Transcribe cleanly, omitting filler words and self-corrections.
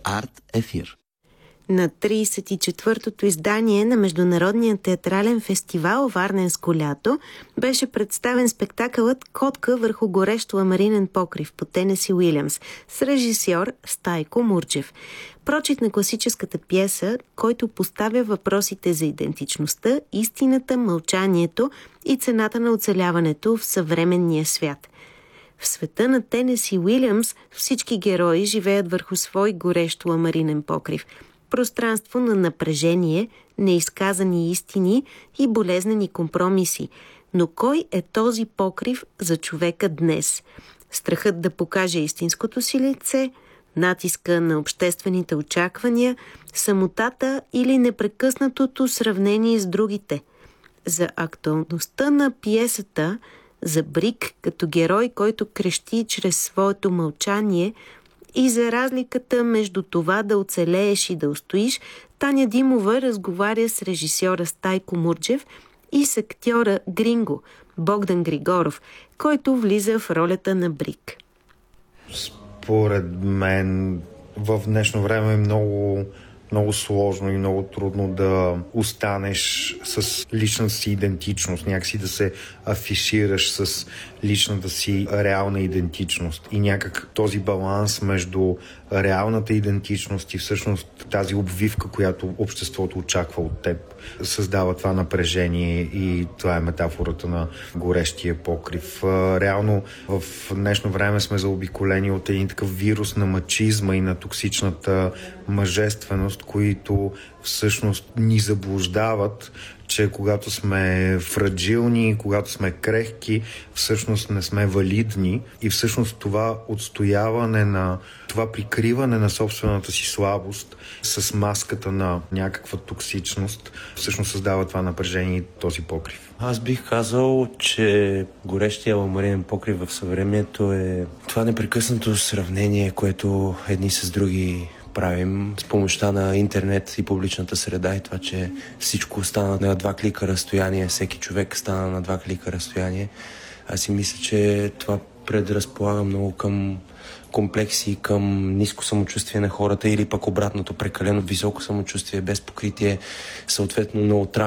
Арт Ефир. На 34-тото издание на Международния театрален фестивал Варненско лято беше представен спектакълът "Котка върху горещ ламаринен покрив" по Тенеси Уилямс с режисьор Стайко Мурджев. Прочит на класическата пиеса, който поставя въпросите за идентичността, истината, мълчанието и цената на оцеляването в съвременния свят. В света на Тенеси Уилямс всички герои живеят върху свой горещ ламаринен покрив. Пространство на напрежение, неизказани истини и болезнени компромиси. Но кой е този покрив за човека днес? Страхът да покаже истинското си лице, натиска на обществените очаквания, самотата или непрекъснатото сравнение с другите? За актуалността на пиесата, за Брик като герой, който крещи чрез своето мълчание, и за разликата между това да оцелееш и да устоиш, Таня Димова разговаря с режисьора Стайко Мурджев и с актьора Гринго Богдан Григоров, който влиза в ролята на Брик. Според мен в днешно време е много сложно и много трудно да останеш с личната си идентичност, някакси да се афишираш с личната си реална идентичност. И някак този баланс между реалната идентичност и всъщност тази обвивка, която обществото очаква от теб, създава това напрежение и това е метафората на горещия покрив. Реално в днешно време сме заобиколени от един такъв вирус на мачизма и на токсичната мъжественост, които всъщност ни заблуждават, че когато сме фраджилни, когато сме крехки, всъщност не сме валидни и всъщност това отстояване на това прикриване на собствената си слабост с маската на някаква токсичност всъщност създава това напрежение и този покрив. Аз бих казал, че горещия ламаринен покрив в съвремието е това непрекъснато сравнение, което едни с други правим с помощта на интернет и публичната среда и това, че всичко стана на 2 клика разстояние, всеки човек стана на 2 клика разстояние. Аз си мисля, че това предразполага много към комплекси, към ниско самочувствие на хората или пък обратното, прекалено високо самочувствие без покритие, съответно много